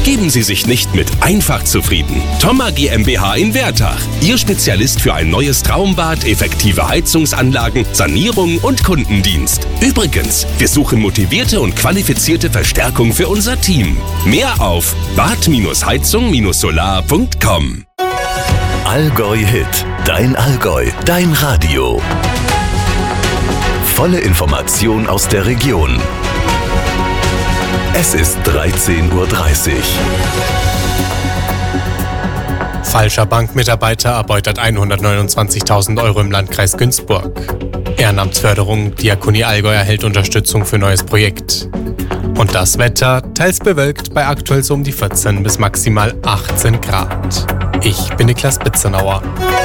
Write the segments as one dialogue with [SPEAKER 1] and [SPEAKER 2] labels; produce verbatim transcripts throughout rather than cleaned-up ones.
[SPEAKER 1] Geben Sie sich nicht mit einfach zufrieden. Thoma GmbH in Wertach. Ihr Spezialist für ein neues Traumbad, effektive Heizungsanlagen, Sanierung und Kundendienst. Übrigens, wir suchen motivierte und qualifizierte Verstärkung für unser Team. Mehr auf bad heizung solar punkt com.
[SPEAKER 2] Allgäu Hit. Dein Allgäu. Dein Radio. Volle Information aus der Region. Es ist dreizehn Uhr dreißig.
[SPEAKER 3] Falscher Bankmitarbeiter erbeutert hundertneunundzwanzigtausend Euro im Landkreis Günzburg. Ehrenamtsförderung, Diakonie Allgäu erhält Unterstützung für neues Projekt. Und das Wetter, teils bewölkt, bei aktuell so um die vierzehn bis maximal achtzehn Grad. Ich bin Niklas Bitzenauer.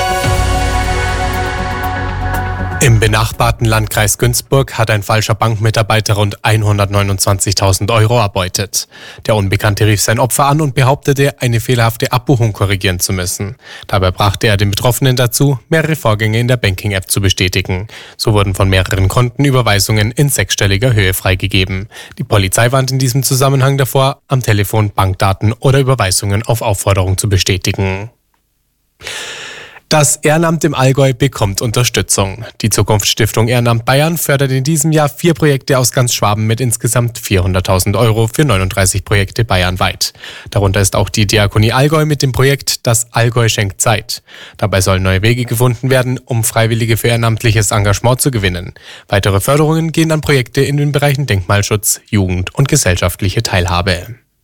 [SPEAKER 3] Im benachbarten Landkreis Günzburg hat ein falscher Bankmitarbeiter rund hundertneunundzwanzigtausend Euro erbeutet. Der Unbekannte rief sein Opfer an und behauptete, eine fehlerhafte Abbuchung korrigieren zu müssen. Dabei brachte er den Betroffenen dazu, mehrere Vorgänge in der Banking-App zu bestätigen. So wurden von mehreren Konten Überweisungen in sechsstelliger Höhe freigegeben. Die Polizei warnt in diesem Zusammenhang davor, am Telefon Bankdaten oder Überweisungen auf Aufforderung zu bestätigen. Das Ehrenamt im Allgäu bekommt Unterstützung. Die Zukunftsstiftung Ehrenamt Bayern fördert in diesem Jahr vier Projekte aus ganz Schwaben mit insgesamt vierhunderttausend Euro für neununddreißig Projekte bayernweit. Darunter ist auch die Diakonie Allgäu mit dem Projekt Das Allgäu schenkt Zeit. Dabei sollen neue Wege gefunden werden, um Freiwillige für ehrenamtliches Engagement zu gewinnen. Weitere Förderungen gehen an Projekte in den Bereichen Denkmalschutz, Jugend und gesellschaftliche Teilhabe.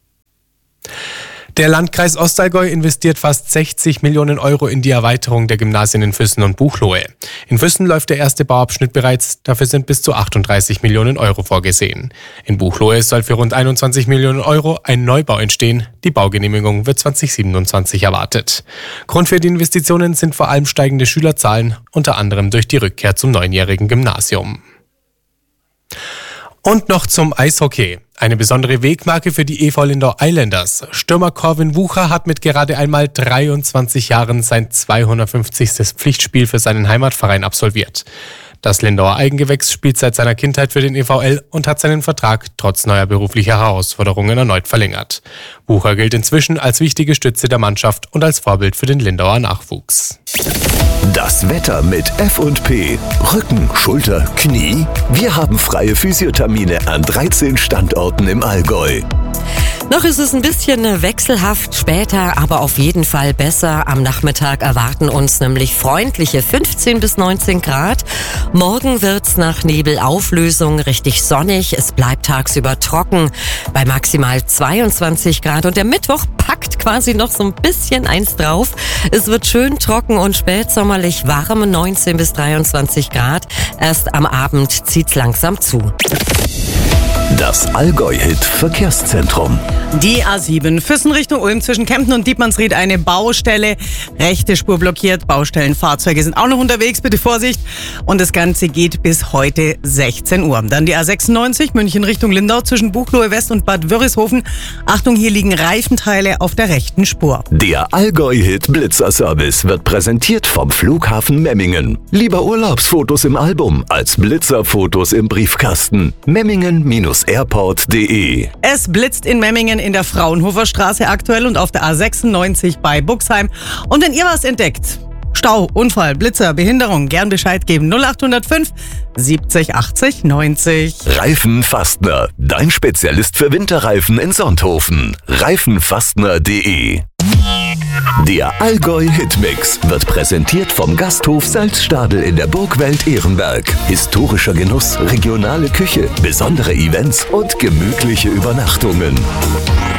[SPEAKER 3] Der Landkreis Ostallgäu investiert fast sechzig Millionen Euro in die Erweiterung der Gymnasien in Füssen und Buchloe. In Füssen läuft der erste Bauabschnitt bereits, dafür sind bis zu achtunddreißig Millionen Euro vorgesehen. In Buchloe soll für rund einundzwanzig Millionen Euro ein Neubau entstehen. Die Baugenehmigung wird zwanzig siebenundzwanzig erwartet. Grund für die Investitionen sind vor allem steigende Schülerzahlen, unter anderem durch die Rückkehr zum neunjährigen Gymnasium. Und noch zum Eishockey. Eine besondere Wegmarke für die E V Lindau Islanders. Stürmer Corwin Wucher hat mit gerade einmal dreiundzwanzig Jahren sein zweihundertfünfzigstes Pflichtspiel für seinen Heimatverein absolviert. Das Lindauer Eigengewächs spielt seit seiner Kindheit für den E V L und hat seinen Vertrag trotz neuer beruflicher Herausforderungen erneut verlängert. Wucher gilt inzwischen als wichtige Stütze der Mannschaft und als Vorbild für den Lindauer Nachwuchs.
[SPEAKER 2] Das Wetter mit F und P. Rücken, Schulter, Knie. Wir haben freie Physiothermine an dreizehn Standorten im Allgäu.
[SPEAKER 4] Noch ist es ein bisschen wechselhaft später, aber auf jeden Fall besser. Am Nachmittag erwarten uns nämlich freundliche fünfzehn bis neunzehn Grad. Morgen wird's nach Nebelauflösung richtig sonnig. Es bleibt tagsüber trocken bei maximal zweiundzwanzig Grad. Und der Mittwoch packt quasi noch so ein bisschen eins drauf. Es wird schön trocken und spätsommerlich warm, neunzehn bis dreiundzwanzig Grad. Erst am Abend zieht's langsam zu.
[SPEAKER 2] Das Allgäu-Hit-Verkehrszentrum.
[SPEAKER 5] Die A sieben Füssen Richtung Ulm zwischen Kempten und Dietmannsried eine Baustelle. Rechte Spur blockiert, Baustellenfahrzeuge sind auch noch unterwegs, bitte Vorsicht. Und das Ganze geht bis heute sechzehn Uhr. Dann die A sechsundneunzig München Richtung Lindau zwischen Buchloe West und Bad Wörishofen. Achtung, hier liegen Reifenteile auf der rechten Spur.
[SPEAKER 2] Der Allgäu-Hit-Blitzer-Service wird präsentiert vom Flughafen Memmingen. Lieber Urlaubsfotos im Album als Blitzerfotos im Briefkasten. Memmingen airport punkt de.
[SPEAKER 5] Es blitzt in Memmingen in der Fraunhofer Straße aktuell und auf der A sechsundneunzig bei Buxheim. Und wenn ihr was entdeckt, Stau, Unfall, Blitzer, Behinderung, gern Bescheid geben. null acht null fünf siebzig achtzig neunzig.
[SPEAKER 2] Reifenfastner, dein Spezialist für Winterreifen in Sonthofen. reifenfastner punkt de. Der Allgäu-Hitmix wird präsentiert vom Gasthof Salzstadel in der Burgwelt Ehrenberg. Historischer Genuss, regionale Küche, besondere Events und gemütliche Übernachtungen.